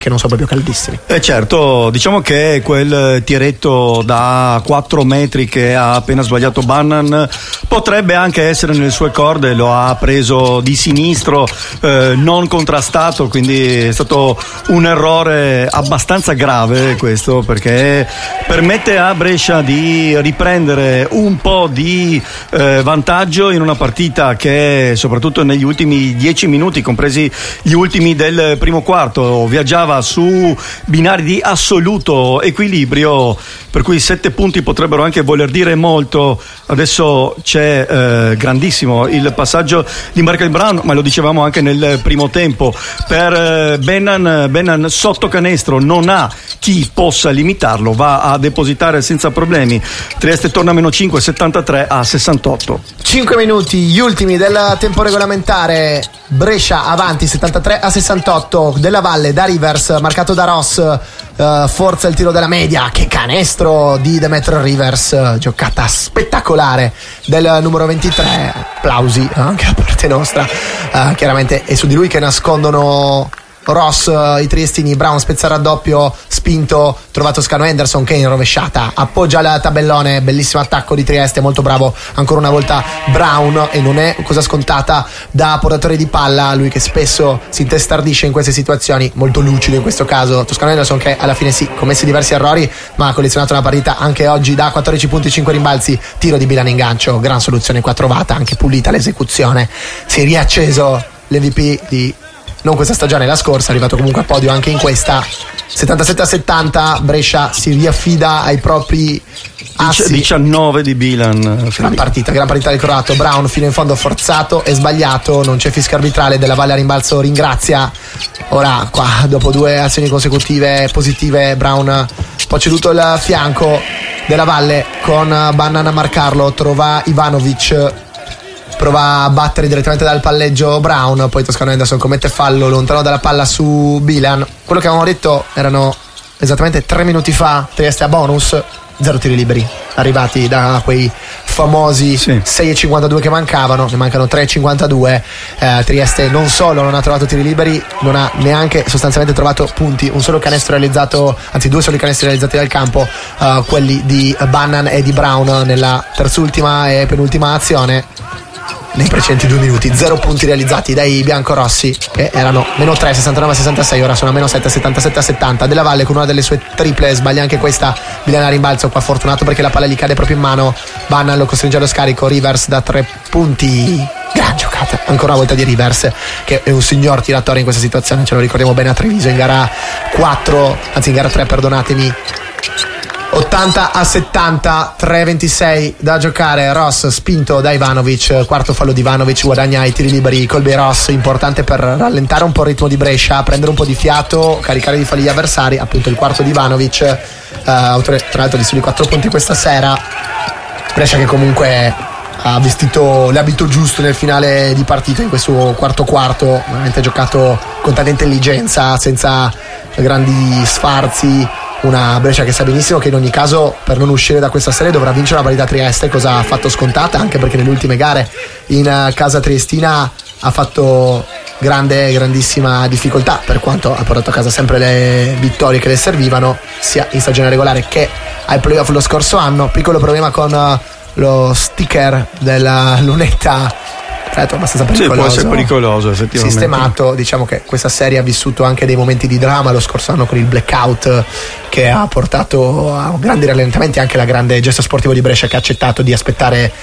che non sono proprio caldissimi. Certo, diciamo che quel tiretto da 4 metri che ha appena sbagliato Bannan potrebbe anche essere nelle sue corde, lo ha preso di sinistro, non contrastato, quindi è stato un errore abbastanza grave questo, perché permette a Brescia di riprendere un po' di vantaggio in una partita che soprattutto negli ultimi 10 minuti, compresi gli ultimi del primo quarto, viaggiava su binari di assoluto equilibrio, per cui 7 punti potrebbero anche voler dire molto. Adesso c'è grandissimo il passaggio di Michael Brown, ma lo dicevamo anche nel primo tempo, per Bannan sotto canestro non ha chi possa limitarlo, va a depositare senza problemi. Trieste torna a -5, 73 a 68. 5 minuti, gli ultimi del tempo regolamentare. Brescia avanti 73 a 68. Della Valle da Rivers, marcato da Ross, forza il tiro della media, che canestro di Demetrio Rivers, giocata spettacolare del numero 23. Applausi anche da parte nostra, chiaramente è su di lui che nascondono Ross i triestini. Brown spezza il raddoppio, spinto, trovato Scano Henderson che in rovesciata appoggia il tabellone. Bellissimo attacco di Trieste, molto bravo ancora una volta Brown, e non è cosa scontata da portatore di palla, lui che spesso si intestardisce in queste situazioni, molto lucido in questo caso Toscano Henderson, che alla fine sì, commessi diversi errori ma ha collezionato una partita anche oggi da 14 punti, 5 rimbalzi, tiro di Bilan in gancio, gran soluzione qua trovata, anche pulita l'esecuzione. Si è riacceso l'MVP di non questa stagione, la scorsa, è arrivato comunque a podio anche in questa. 77 a 70, Brescia si riaffida ai propri assi. 19 di Bilan. Gran partita del croato. Brown fino in fondo forzato e sbagliato, non c'è fischio arbitrale. Della Valle a rimbalzo ringrazia. Ora qua dopo 2 azioni consecutive positive, Brown un po' ceduto il fianco. Della Valle con Bannan a marcarlo, trova Ivanovic, prova a battere direttamente dal palleggio Brown, poi Toscano Henderson commette fallo lontano dalla palla su Bilan. Quello che avevamo detto erano esattamente 3 minuti fa, Trieste a bonus, 0 tiri liberi arrivati da quei famosi 6,52 che mancavano, ne mancano 3,52. Trieste non solo non ha trovato tiri liberi, non ha neanche sostanzialmente trovato punti, un solo canestro realizzato, anzi 2 soli canestri realizzati dal campo, quelli di Bannan e di Brown nella terzultima e penultima azione. Nei precedenti 2 minuti 0 punti realizzati dai biancorossi, che erano -3, 69 a 66, ora sono a -7, 77 a 70. Della Valle con una delle sue triple sbaglia anche questa. Bilan a rimbalzo, qua fortunato perché la palla gli cade proprio in mano. Bannan lo costringe allo scarico. Rivers da 3 punti, gran giocata ancora una volta di Rivers, che è un signor tiratore in questa situazione, ce lo ricordiamo bene a Treviso in gara 4, anzi in gara 3, perdonatemi. 80 a 70, 3:26 da giocare. Ross spinto da Ivanovic, quarto fallo di Ivanovic, guadagna i tiri liberi. Colby Ross, importante per rallentare un po' il ritmo di Brescia, prendere un po' di fiato, caricare di falli gli avversari. Appunto il quarto di Ivanovic, autore tra l'altro di soli 4 punti questa sera. Brescia che comunque ha vestito l'abito giusto nel finale di partita in questo quarto, veramente giocato con tanta intelligenza, senza grandi sfarzi. Una Brescia che sa benissimo che in ogni caso per non uscire da questa serie dovrà vincere la parità Trieste, cosa ha fatto scontata, anche perché nelle ultime gare in casa triestina ha fatto grandissima difficoltà, per quanto ha portato a casa sempre le vittorie che le servivano sia in stagione regolare che ai playoff lo scorso anno. Piccolo problema con lo sticker della lunetta, abbastanza pericoloso. Sì, può essere pericoloso effettivamente. Sistemato, diciamo che questa serie ha vissuto anche dei momenti di dramma lo scorso anno con il blackout, che ha portato a grandi rallentamenti, anche la grande gesto sportivo di Brescia che ha accettato di aspettare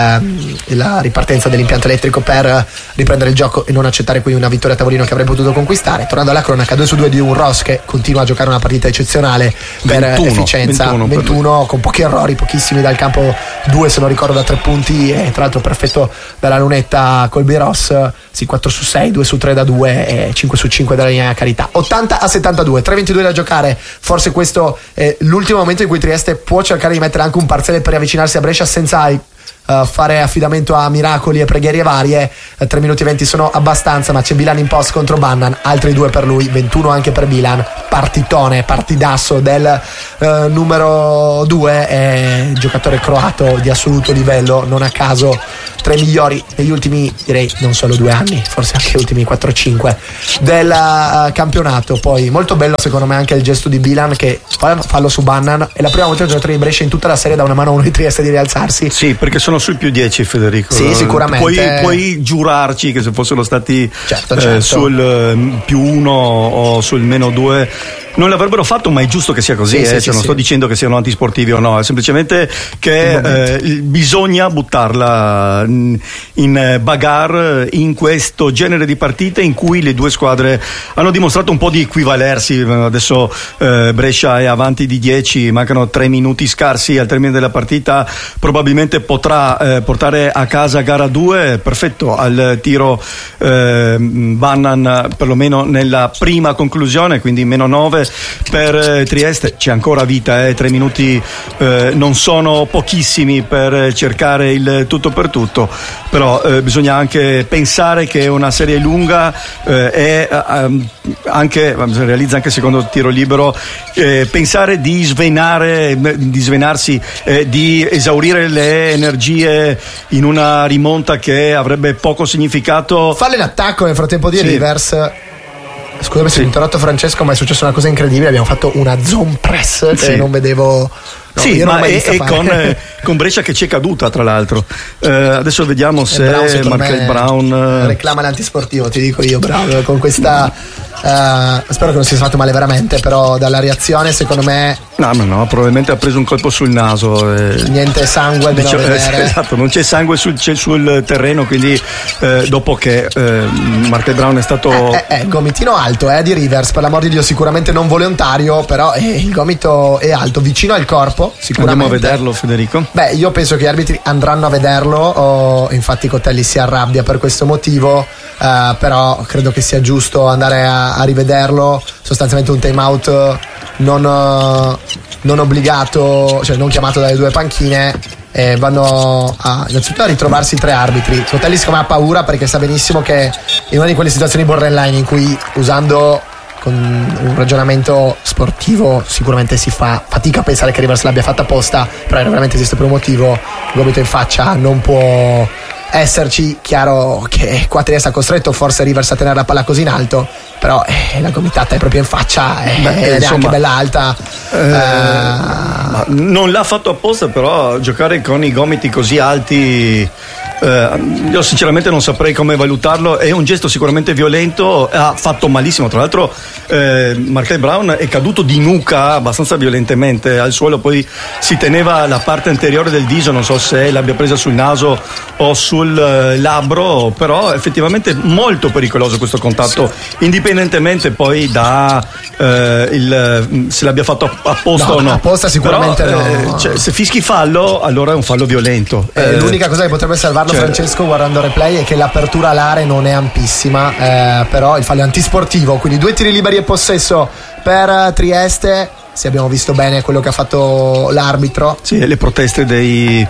la ripartenza dell'impianto elettrico per riprendere il gioco e non accettare qui una vittoria a tavolino che avrebbe potuto conquistare. Tornando alla cronaca, 2-2 di un Ross che continua a giocare una partita eccezionale per 21, efficienza, 21 con pochi errori, pochissimi dal campo, 2 se non ricordo da 3 punti, e tra l'altro perfetto dalla lunetta Colby Ross, sì, 4 su 6, 2 su 3 da 2 e 5 su 5 dalla linea carità. 80 a 72, 3:22 da giocare. Forse questo è l'ultimo momento in cui Trieste può cercare di mettere anche un parziale per riavvicinarsi a Brescia senza fare affidamento a miracoli e preghiere varie. 3 minuti e 20 sono abbastanza, ma c'è Bilan in post contro Bannan, altri 2 per lui, 21 anche per Bilan. Partidasso del numero 2, giocatore croato di assoluto livello, non a caso tra i migliori negli ultimi, direi non solo 2 anni, forse anche gli ultimi 4-5 del campionato. Poi molto bello secondo me anche il gesto di Bilan, che fallo su Bannan, è la prima volta che il giocatore di Brescia in tutta la serie dà una mano a uno di Trieste di rialzarsi. Sì, perché sono sui più 10, Federico. Sì, sicuramente. Puoi giurarci che se fossero stati certo. sul più 1 o sul meno 2 non l'avrebbero fatto, ma è giusto che sia così. Sì, non sto dicendo che siano antisportivi o no, è semplicemente che bisogna buttarla in bagarre in questo genere di partite in cui le due squadre hanno dimostrato un po' di equivalersi. Adesso Brescia è avanti di 10, mancano 3 minuti scarsi al termine della partita, probabilmente potrà portare a casa gara 2, perfetto al tiro Bannan perlomeno nella prima conclusione, quindi meno 9 per Trieste. C'è ancora vita, 3 minuti non sono pochissimi per cercare il tutto per tutto, però bisogna anche pensare che è una serie lunga e anche si realizza anche secondo tiro libero, pensare di svenarsi, di esaurire le energie in una rimonta che avrebbe poco significato. Falle l'attacco nel frattempo di Rivers. Scusami se ho interrotto Francesco, ma è successa una cosa incredibile, abbiamo fatto una zone press che non vedevo. No, sì, ma con Brescia che ci è caduta, tra l'altro. Adesso vediamo se Markel Brown reclama l'antisportivo, ti dico io, Brown, con questa spero che non sia fatto male veramente, però dalla reazione secondo me no, probabilmente ha preso un colpo sul naso, niente sangue da vedere. Esatto, non c'è sangue sul terreno, quindi dopo che Markel Brown è stato gomitino alto di Rivers, per l'amor di Dio, sicuramente non volontario, però il gomito è alto, vicino al corpo, sicuramente. Andiamo a vederlo, Federico? Beh, io penso che gli arbitri andranno a vederlo, infatti Cotelli si arrabbia per questo motivo, però credo che sia giusto andare a rivederlo. Sostanzialmente un time out non obbligato, cioè non chiamato dalle due panchine, e vanno innanzitutto a ritrovarsi 3 arbitri. Cotelli secondo me ha paura perché sa benissimo che in una di quelle situazioni borderline in cui, usando con un ragionamento sportivo, sicuramente si fa fatica a pensare che Rivers l'abbia fatta apposta, però veramente esiste per un motivo, il gomito in faccia non può esserci. Chiaro che qua Trieste ha costretto forse Rivers a tenere la palla così in alto, però la gomitata è proprio in faccia ed è anche bella alta. Non l'ha fatto apposta, però giocare con i gomiti così alti, io sinceramente non saprei come valutarlo. È un gesto sicuramente violento, ha fatto malissimo. Tra l'altro Markel Brown è caduto di nuca abbastanza violentemente al suolo, poi si teneva la parte anteriore del viso, non so se l'abbia presa sul naso o sul labbro, però effettivamente molto pericoloso questo contatto, indipendentemente poi da se l'abbia fatto apposta o no. Apposta sicuramente però, no. Cioè, se fischi fallo, allora è un fallo violento. L'unica cosa che potrebbe salvarlo, Francesco, guardando il replay, è che l'apertura all'area non è ampissima, però il fallo è antisportivo, quindi 2 tiri liberi e possesso per Trieste. Se abbiamo visto bene quello che ha fatto l'arbitro. Sì, le proteste dei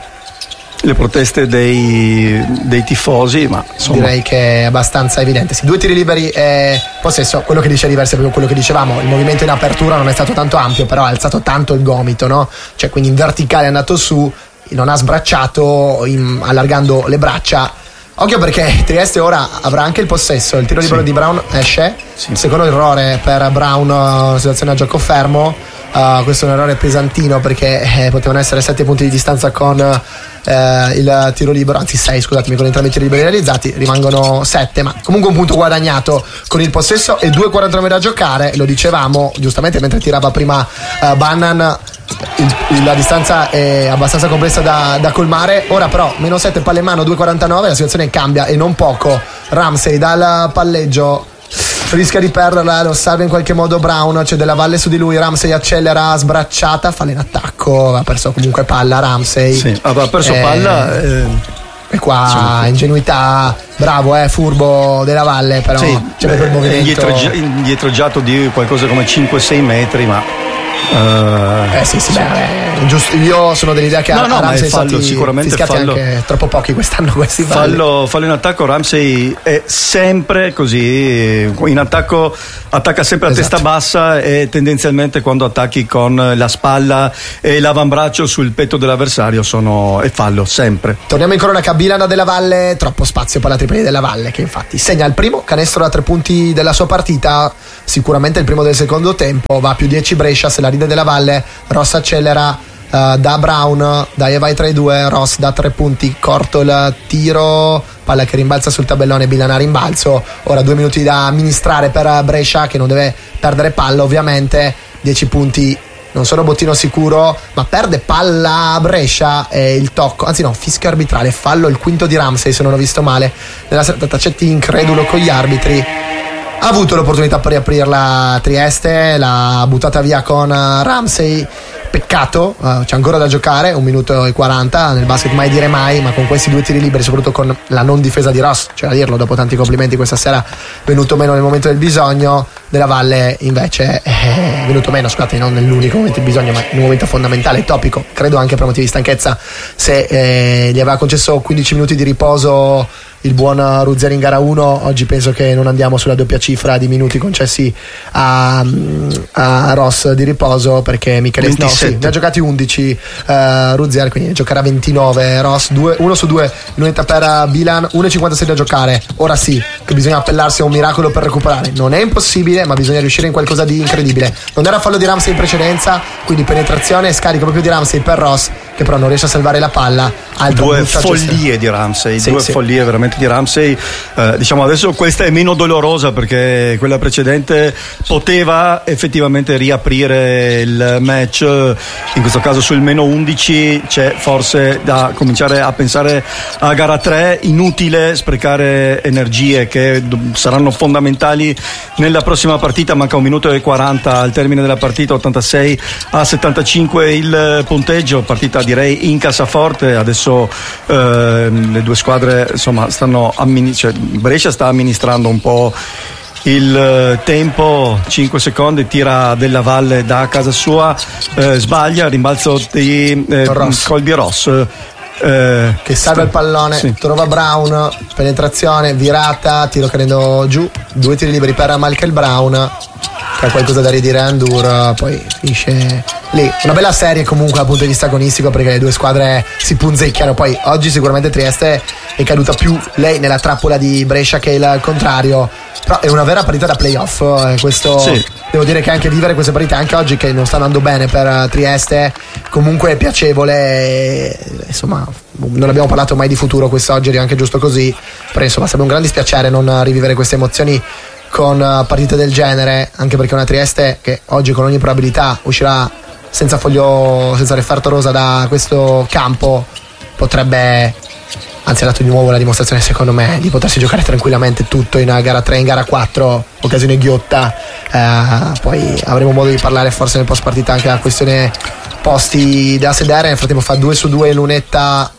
tifosi, ma insomma direi che è abbastanza evidente. Sì, 2 tiri liberi e possesso. Quello che dice Rivers è proprio quello che dicevamo, il movimento in apertura non è stato tanto ampio, però ha alzato tanto il gomito, no? Cioè, quindi in verticale è andato su, non ha sbracciato allargando le braccia. Occhio perché Trieste ora avrà anche il possesso, il tiro libero di Brown esce, il secondo errore per Brown, situazione a gioco fermo. Questo è un errore pesantino perché potevano essere 7 punti di distanza con il tiro libero, anzi 6, scusatemi, con entrambi i tiri liberi realizzati, rimangono 7, ma comunque un punto guadagnato con il possesso e 2:49 da giocare. Lo dicevamo giustamente mentre tirava prima Bannan, la distanza è abbastanza complessa da colmare. Ora però meno 7, palle in mano, 2:49, la situazione cambia e non poco. Ramsey dal palleggio rischia di perderla, lo salva in qualche modo Brown, c'è della valle su di lui, Ramsey accelera, sbracciata, falla in attacco, ha perso comunque palla Ramsey. Sì, aveva perso palla. E qua ingenuità, bravo, furbo della valle, però c'è proprio il movimento. Indietreggiato di qualcosa come 5-6 metri, ma sì, giusto, io sono dell'idea che Ramsey fallo, sicuramente fallo, anche troppo pochi quest'anno questi fallo in attacco. Ramsey è sempre così, in attacco attacca sempre a testa bassa, e tendenzialmente quando attacchi con la spalla e l'avambraccio sul petto dell'avversario è fallo sempre. Torniamo in cronaca. Bilan Della Valle, troppo spazio per la tripla Della Valle, che infatti segna il primo canestro da 3 punti della sua partita, sicuramente il primo del secondo tempo. Va a più 10 Brescia, se la ride Della Valle. Ross accelera da Brown, dai vai tra i due, Ross da 3 punti, corto il tiro, palla che rimbalza sul tabellone, Bilan a rimbalzo. Ora 2 minuti da amministrare per Brescia, che non deve perdere palla ovviamente. 10 punti non sono bottino sicuro, ma perde palla a Brescia, e il tocco, anzi no, fischio arbitrale, fallo, il quinto di Ramsey se non ho visto male. Nella serata Tacetti incredulo con gli arbitri. Ha avuto l'opportunità per riaprirla Trieste, l'ha buttata via con Ramsey. Peccato, c'è ancora da giocare, 1 minuto e 40, nel basket mai dire mai, ma con questi 2 tiri liberi, soprattutto con la non difesa di Ross, c'è da dirlo, dopo tanti complimenti questa sera, venuto meno nel momento del bisogno. Della Valle invece è venuto meno, scusate, non nell'unico momento di bisogno, ma in un momento fondamentale, topico, credo anche per motivi di stanchezza. Se gli aveva concesso 15 minuti di riposo il buon Ruggeri in gara 1, oggi penso che non andiamo sulla doppia cifra di minuti concessi a Ross di riposo, perché Michele ne ha giocati 11 Ruggeri, quindi ne giocherà 29 Ross. 1 su 2 l'unità per Bilan, 1,56 da giocare. Ora sì che bisogna appellarsi a un miracolo per recuperare, non è impossibile, ma bisogna riuscire in qualcosa di incredibile. Non era fallo di Ramsey in precedenza, quindi penetrazione e scarico proprio di Ramsey per Ross, che però non riesce a salvare la palla. Due follie di Ramsey, follie veramente di Ramsey. Diciamo adesso questa è meno dolorosa, perché quella precedente poteva effettivamente riaprire il match. In questo caso sul meno 11 c'è forse da cominciare a pensare a gara 3. Inutile sprecare energie che saranno fondamentali nella prossima partita. Manca 1 minuto e 40 al termine della partita, 86-75 il punteggio, partita direi in cassaforte. Adesso le due squadre insomma Brescia sta amministrando un po' il tempo. 5 secondi, tira Della Valle da casa sua, sbaglia, rimbalzo di Colby Ross, che salva il pallone, trova Brown, penetrazione, virata, tiro cadendo giù, 2 tiri liberi per Michael Brown, che ha qualcosa da ridire a Andur. Poi finisce lì. Una bella serie comunque dal punto di vista agonistico, perché le due squadre si punzecchiano. Poi oggi sicuramente Trieste è caduta più lei nella trappola di Brescia che il contrario, però è una vera partita da playoff, questo devo dire che anche vivere queste partite anche oggi, che non sta andando bene per Trieste, comunque è piacevole. Insomma, non abbiamo parlato mai di futuro quest'oggi, era anche giusto così, però insomma sarebbe un gran dispiacere non rivivere queste emozioni con partite del genere, anche perché una Trieste che oggi con ogni probabilità uscirà senza referto rosa da questo campo potrebbe, anzi ha dato di nuovo la dimostrazione secondo me di potersi giocare tranquillamente tutto in gara 3, in gara 4, occasione ghiotta. Poi avremo modo di parlare forse nel post partita anche della questione posti da sedere. Nel frattempo fa 2 su 2 lunetta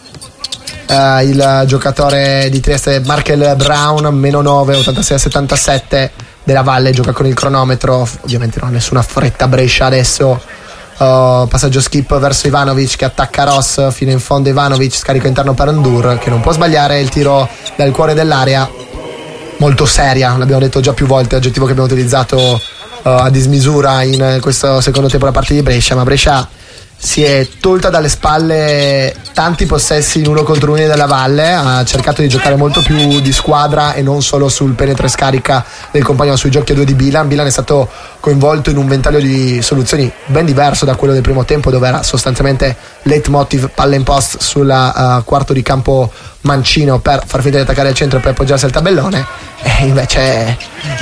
il giocatore di Trieste Michael Brown, meno 9, 86-77. Della Valle gioca con il cronometro, ovviamente non ha nessuna fretta Brescia adesso. Passaggio skip verso Ivanovic che attacca Ross fino in fondo. Ivanovic, scarico interno per Andur che non può sbagliare il tiro dal cuore dell'area. Molto seria, l'abbiamo detto già più volte, aggettivo che abbiamo utilizzato a dismisura in questo secondo tempo da parte di Brescia, ma Brescia si è tolta dalle spalle tanti possessi in 1 contro 1 della Valle, ha cercato di giocare molto più di squadra e non solo sul penetra e scarica del compagno, sui giochi a 2 di Bilan. Bilan è stato coinvolto in un ventaglio di soluzioni ben diverso da quello del primo tempo, dove era sostanzialmente leitmotiv palla in post sul quarto di campo mancino per far finta di attaccare al centro e poi appoggiarsi al tabellone, e invece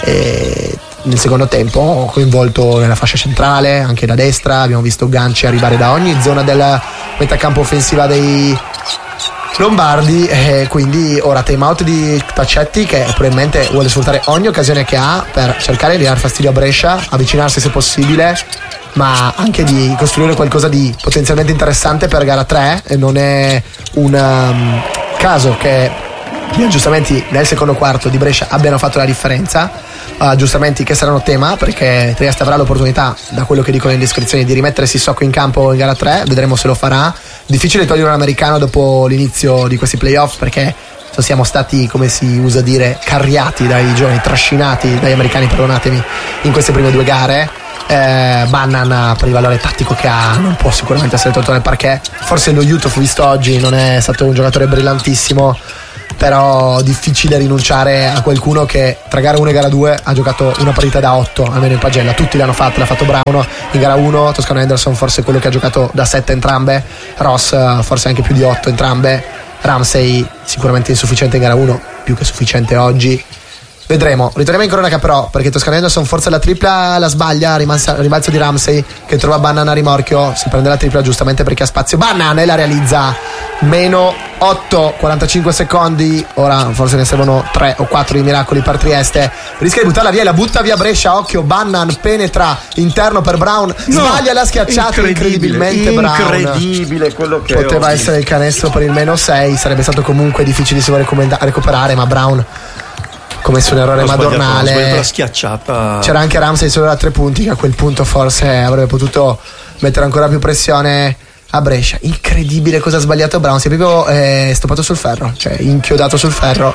nel secondo tempo coinvolto nella fascia centrale, anche da destra. Abbiamo visto ganci arrivare da ogni zona del metacampo offensiva dei lombardi, e quindi ora time out di Tacetti, che probabilmente vuole sfruttare ogni occasione che ha per cercare di dare fastidio a Brescia, avvicinarsi se possibile, ma anche di costruire qualcosa di potenzialmente interessante per gara 3. E non è un caso che gli aggiustamenti nel secondo quarto di Brescia abbiano fatto la differenza. aggiustamenti che saranno tema, perché Trieste avrà l'opportunità, da quello che dicono le indiscrezioni, di rimettere Sissoko in campo in gara 3. Vedremo se lo farà. Difficile togliere un americano dopo l'inizio di questi playoff, perché siamo stati, come si usa dire, carriati dai giovani, trascinati dagli americani, perdonatemi, in queste prime 2 gare. Bannan, per il valore tattico che ha, non può sicuramente essere tolto nel parquet. Forse lo Utah visto oggi non è stato un giocatore brillantissimo, però difficile rinunciare a qualcuno che tra gara 1 e gara 2 ha giocato una partita da 8, almeno in pagella. Tutti l'hanno fatto Brown in gara 1, Toscano Henderson forse quello che ha giocato da 7 entrambe, Ross forse anche più di 8 entrambe, Ramsey sicuramente insufficiente in gara 1, più che sufficiente oggi. Vedremo, ritorniamo in cronaca però, perché Toscano Henderson forse la tripla la sbaglia, rimbalzo di Ramsey che trova Bannan a rimorchio, si prende la tripla giustamente perché ha spazio Bannan e la realizza. Meno 8, 45 secondi, ora forse ne servono 3 o 4 di miracoli per Trieste. Rischia di buttarla via e la butta via Brescia, occhio, Bannan penetra interno per Brown, sbaglia la schiacciata, incredibilmente Brown. Incredibile quello che poteva essere il canestro per il meno 6, sarebbe stato comunque difficilissimo recuperare, ma Brown commesso un errore madornale, la schiacciata. C'era anche Ramsey solo da 3 punti, che a quel punto forse avrebbe potuto mettere ancora più pressione a Brescia. Incredibile cosa ha sbagliato Brown, si è proprio stoppato sul ferro, cioè inchiodato sul ferro.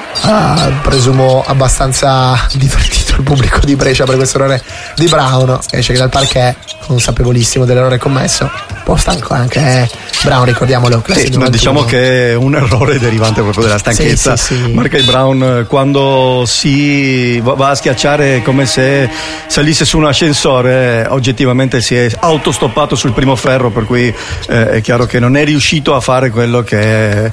Presumo abbastanza divertito il pubblico di Brescia per questo errore di Brown, che esce dal parquet consapevolissimo dell'errore commesso. Un po' stanco anche Brown, ricordiamolo. Diciamo che è un errore derivante proprio dalla stanchezza. Sì. Markel Brown, quando si va a schiacciare come se salisse su un ascensore, oggettivamente si è autostoppato sul primo ferro, per cui è chiaro che non è riuscito a fare quello che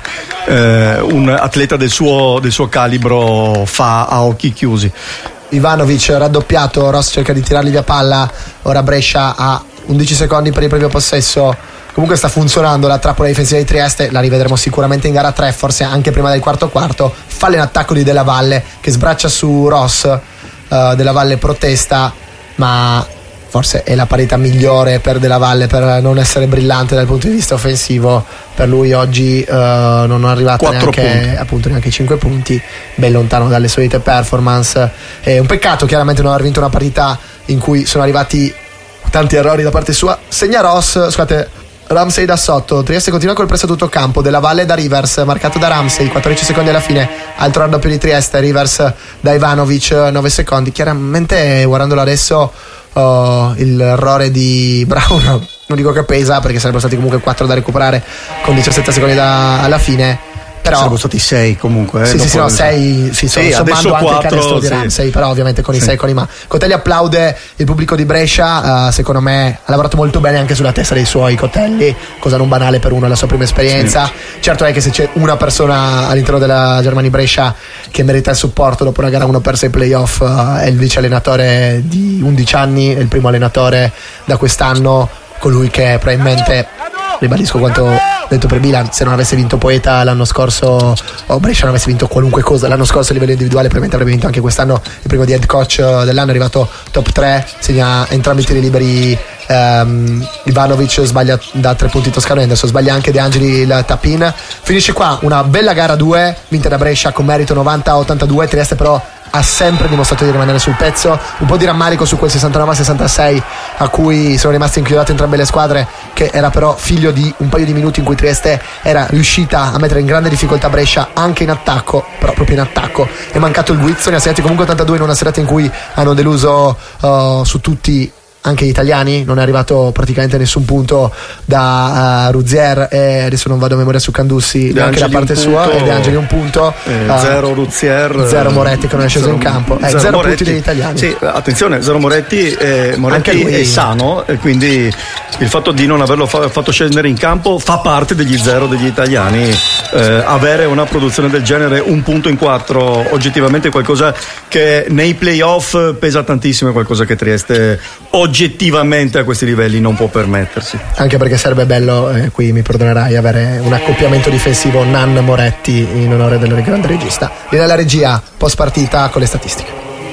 un atleta del suo calibro fa a occhi chiusi. Ivanovic raddoppiato, Ross cerca di tirargli via palla, ora Brescia ha 11 secondi per il proprio possesso. Comunque sta funzionando la trappola difensiva di Trieste, la rivedremo sicuramente in gara 3, forse anche prima del quarto. Fallo in attacco di Della Valle che sbraccia su Ross, Della Valle protesta, ma forse è la parità migliore per Della Valle per non essere brillante dal punto di vista offensivo. Per lui oggi non è arrivato neanche i 5 punti, ben lontano dalle solite performance. È un peccato chiaramente non aver vinto una partita in cui sono arrivati tanti errori da parte sua. Segna Ramsey da sotto, Trieste continua col presso tutto campo, Della Valle da Rivers, marcato da Ramsey, 14 secondi alla fine, altro raddoppio di Trieste, Rivers da Ivanovic, 9 secondi. Chiaramente guardandolo adesso l'errore di Brown non dico che pesa, perché sarebbero stati comunque 4 da recuperare con 17 secondi alla fine. Però sarebbero stati 6 comunque. 6, sommando anche 4, il canestro di Ramsey, però ovviamente con i 6 con i ma. Cotelli applaude il pubblico di Brescia, secondo me ha lavorato molto bene anche sulla testa dei suoi Cotelli, cosa non banale per uno alla sua prima esperienza. Certo è che se c'è una persona all'interno della Germania Brescia che merita il supporto dopo una gara 1 persa ai playoff, è il vice allenatore di 11 anni, è il primo allenatore da quest'anno, colui che probabilmente, ribadisco quanto detto per Milan, se non avesse vinto Poeta l'anno scorso o Brescia non avesse vinto qualunque cosa l'anno scorso a livello individuale, probabilmente avrebbe vinto anche quest'anno il primo di head coach dell'anno. È arrivato top 3, segna entrambi i tiri liberi. Ivanovic sbaglia da 3 punti, Toscano Henderson sbaglia anche De Angeli il tap-in. Finisce qua una bella gara 2 vinta da Brescia con merito 90-82. Trieste però ha sempre dimostrato di rimanere sul pezzo, un po' di rammarico su quel 69-66 a cui sono rimaste inchiodate entrambe le squadre, che era però figlio di un paio di minuti in cui Trieste era riuscita a mettere in grande difficoltà Brescia anche in attacco, però proprio in attacco è mancato il guizzo. Ne ha segnati comunque 82 in una serata in cui hanno deluso su tutti, anche gli italiani. Non è arrivato praticamente nessun punto da Ruzier, e adesso non vado a memoria su Candussi, neanche da parte sua, e De Angeli un punto, 0 Ruzier, 0 Moretti che non è sceso in campo, 0 punti degli italiani. Sì, attenzione, 0 Moretti è sano, e quindi il fatto di non averlo fatto scendere in campo fa parte degli 0 degli italiani. Avere una produzione del genere, 1 punto in 4, oggettivamente è qualcosa che nei playoff pesa tantissimo, è qualcosa che Trieste oggettivamente a questi livelli non può permettersi. Anche perché sarebbe bello, qui mi perdonerai, avere un accoppiamento difensivo Nan Moretti in onore del grande regista. Lì nella regia post partita con le statistiche.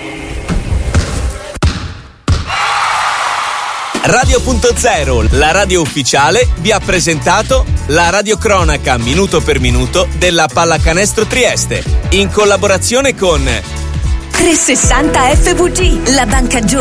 Radio.0, la radio ufficiale, vi ha presentato la radiocronaca minuto per minuto della Pallacanestro Trieste, in collaborazione con 360 FVG, la banca giovane